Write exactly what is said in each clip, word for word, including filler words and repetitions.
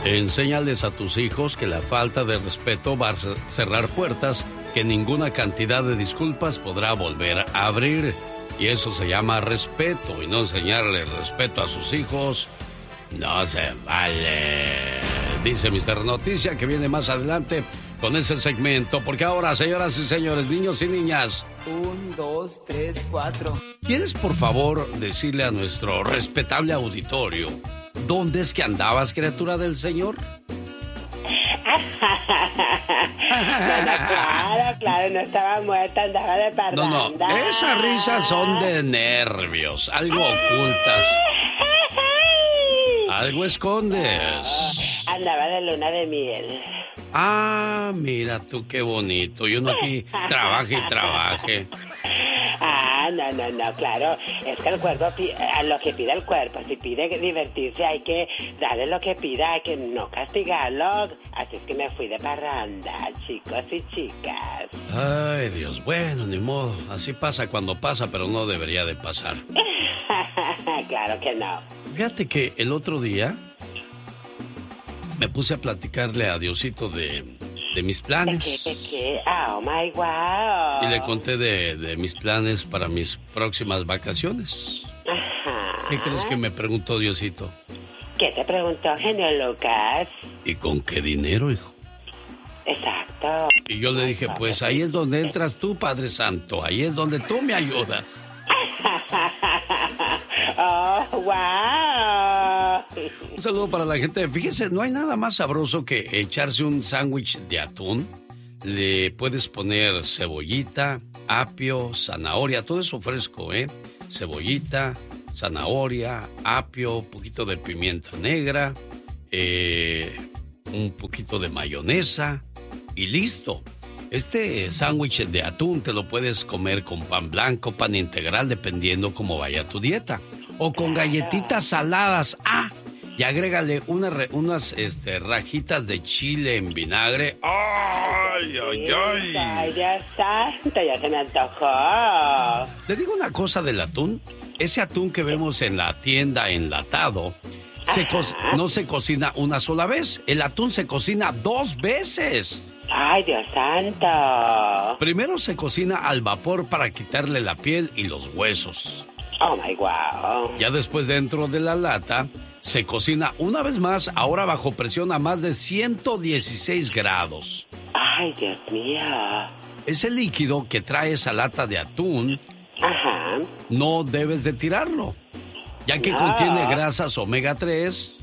Enséñales a tus hijos que la falta de respeto va a cerrar puertas que ninguna cantidad de disculpas podrá volver a abrir. Y eso se llama respeto. Y no enseñarle respeto a sus hijos no se vale. Dice mister Noticia, que viene más adelante con ese segmento. Porque ahora, señoras y señores, niños y niñas, Un, dos, tres, cuatro. ¿quieres por favor decirle a nuestro respetable auditorio dónde es que andabas, criatura del Señor? No, no, claro, claro, no estaba muerta, andaba de parranda. No, no, esas risas son de nervios, algo ocultas. Algo escondes. Andaba de luna de miel. Ah, mira tú qué bonito. Y uno aquí trabaje y trabaje. Ah, no, no, no, claro. Es que el cuerpo, a lo que pide el cuerpo, si pide divertirse, hay que darle lo que pida, hay que no castigarlo. Así es que me fui de parranda, chicos y chicas. Ay, Dios, bueno, ni modo. Así pasa cuando pasa, pero no debería de pasar. Claro que no. Fíjate que el otro día me puse a platicarle a Diosito de, de mis planes. ¿De qué, de qué? Oh, my wow. Y le conté de, de mis planes para mis próximas vacaciones. Ajá. ¿Qué crees que me preguntó Diosito? ¿Qué te preguntó, genio Lucas? ¿Y con qué dinero, hijo? Exacto. Y yo le dije, pues ahí es donde entras tú, Padre Santo. Ahí es donde tú me ayudas. Oh, wow. Un saludo para la gente. Fíjese, no hay nada más sabroso que echarse un sándwich de atún. Le puedes poner cebollita, apio, zanahoria, todo eso fresco, ¿eh? Cebollita, zanahoria, apio, un poquito de pimienta negra, eh, un poquito de mayonesa y listo. Este sándwich de atún te lo puedes comer con pan blanco, pan integral, dependiendo cómo vaya tu dieta. O con galletitas saladas. Ah, y agrégale una, unas este, rajitas de chile en vinagre. ¡Ay, ay, ay! Ay, Dios santo, ya se me antojó. Le digo una cosa del atún. Ese atún que vemos en la tienda enlatado, se co- no se cocina una sola vez. El atún se cocina dos veces. Ay, Dios santo. Primero se cocina al vapor para quitarle la piel y los huesos. Oh, my wow. Ya después, dentro de la lata, se cocina una vez más, ahora bajo presión a más de ciento dieciséis grados. Ay, Dios mío. Ese líquido que trae esa lata de atún, Ajá. no debes de tirarlo, ya que No. contiene grasas omega tres.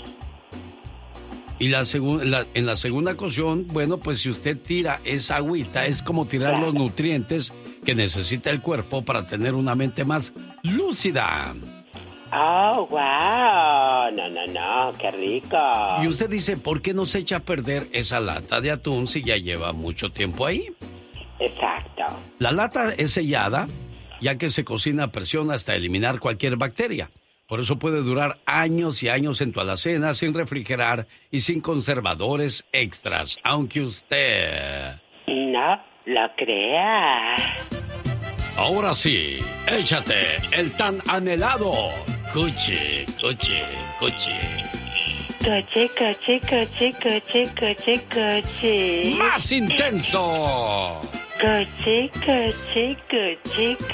Y la segu- la, en la segunda cocción, bueno, pues si usted tira esa agüita, es como tirar los nutrientes que necesita el cuerpo para tener una mente más lúcida. Oh, wow. No, no, no, qué rico. Y usted dice, ¿por qué no se echa a perder esa lata de atún si ya lleva mucho tiempo ahí? Exacto. La lata es sellada, ya que se cocina a presión hasta eliminar cualquier bacteria. Por eso puede durar años y años en tu alacena sin refrigerar y sin conservadores extras, aunque usted no lo crea. Ahora sí, échate el tan anhelado cuchi, cuchi, cuchi. Coche, coche, coche, coche, coche, coche. ¡Más intenso! Coche, coche, coche,